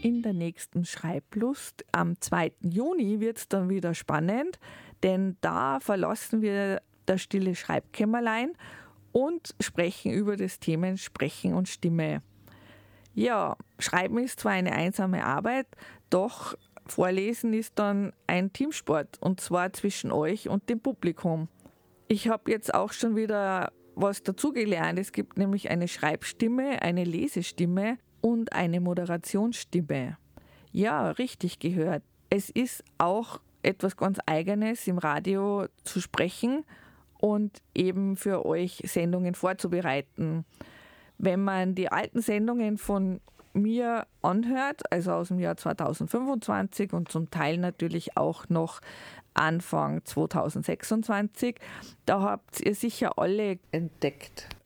in der nächsten Schreiblust. Am 2. Juni wird es dann wieder spannend, denn da verlassen wir das stille Schreibkämmerlein und sprechen über das Thema Sprechen und Stimme. Ja, Schreiben ist zwar eine einsame Arbeit, doch Vorlesen ist dann ein Teamsport, und zwar zwischen euch und dem Publikum. Ich habe jetzt auch schon wieder was dazugelernt. Es gibt nämlich eine Schreibstimme, eine Lesestimme und eine Moderationsstimme. Ja, richtig gehört. Es ist auch etwas ganz Eigenes, im Radio zu sprechen und eben für euch Sendungen vorzubereiten. Wenn man die alten Sendungen von mir anhört, also aus dem Jahr 2025 und zum Teil natürlich auch noch Anfang 2026, da habt ihr sicher alle entdeckt.